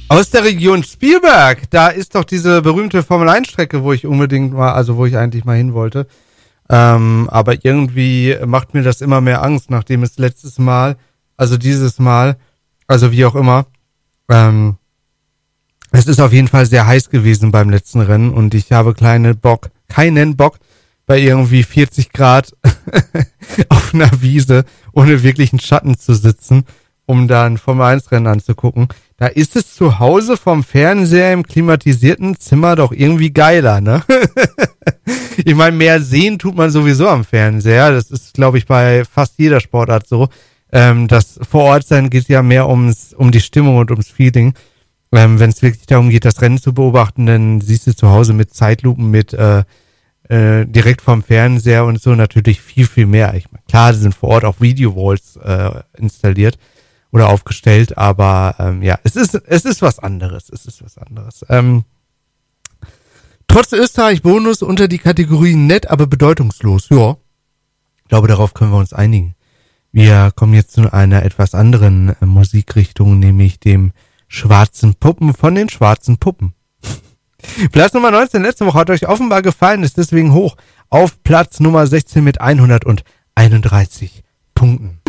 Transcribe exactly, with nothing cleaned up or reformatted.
Aus der Region Spielberg, da ist doch diese berühmte Formel eins Strecke, wo ich unbedingt mal, also wo ich eigentlich mal hin wollte. Ähm, aber irgendwie macht mir das immer mehr Angst, nachdem es letztes Mal, also dieses Mal, also wie auch immer, ähm, es ist auf jeden Fall sehr heiß gewesen beim letzten Rennen und ich habe kleinen Bock, keinen Bock, bei irgendwie vierzig Grad auf einer Wiese ohne wirklichen Schatten zu sitzen, um da ein Formel eins Rennen anzugucken. Da ist es zu Hause vom Fernseher im klimatisierten Zimmer doch irgendwie geiler, ne? Ich meine, mehr sehen tut man sowieso am Fernseher. Das ist, glaube ich, bei fast jeder Sportart so. Ähm, das vor Ort sein geht ja mehr ums, um die Stimmung und ums Feeling. Ähm, wenn es wirklich darum geht, das Rennen zu beobachten, dann siehst du zu Hause mit Zeitlupen, mit äh, äh, direkt vom Fernseher und so natürlich viel, viel mehr. Ich meine, klar, da sind vor Ort auch Video-Walls äh, installiert oder aufgestellt, aber ähm, ja, es ist es ist was anderes. Es ist was anderes. Ähm, trotz Österreich-Bonus unter die Kategorie nett, aber bedeutungslos. Ja, ich glaube, darauf können wir uns einigen. Wir kommen jetzt zu einer etwas anderen äh, Musikrichtung, nämlich dem Schwarzen Puppen von den Schwarzen Puppen. Platz Nummer neunzehn letzte Woche hat euch offenbar gefallen, ist deswegen hoch auf Platz Nummer sechzehn mit hunderteinunddreißig Punkten.